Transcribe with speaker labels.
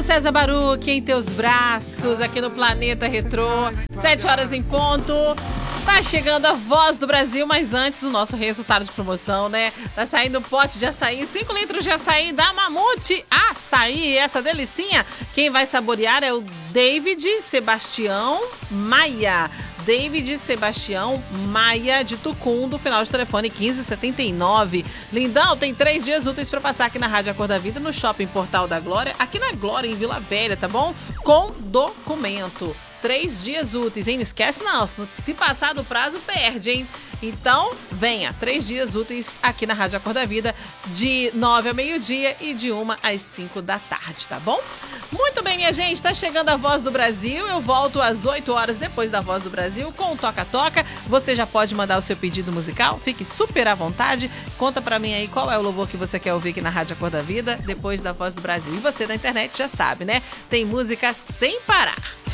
Speaker 1: Paulo César Baruch em teus braços, aqui no Planeta Retrô, 7 horas em ponto. Tá chegando a Voz do Brasil, mas antes o nosso resultado de promoção, né? Tá saindo um pote de açaí, 5 litros de açaí da Mamute Açaí, essa delicinha. Quem vai saborear é o David Sebastião Maia. David Sebastião Maia de Tucum, do final de telefone 1579. Lindão, tem 3 dias úteis para passar aqui na Rádio A Cor da Vida, no Shopping Portal da Glória, aqui na Glória, em Vila Velha, tá bom? Com documento. 3 dias úteis, hein? Não esquece não, se passar do prazo, perde, hein? Então, venha, 3 dias úteis aqui na Rádio A Cor da Vida, de 9 ao meio-dia e de 1 às 5 da tarde, tá bom? Muito bem, minha gente, tá chegando a Voz do Brasil, eu volto às 8 horas depois da Voz do Brasil com o Toca Toca. Você já pode mandar o seu pedido musical, fique super à vontade, conta pra mim aí qual é o louvor que você quer ouvir aqui na Rádio A Cor da Vida, depois da Voz do Brasil. E você da internet já sabe, né? Tem música sem parar.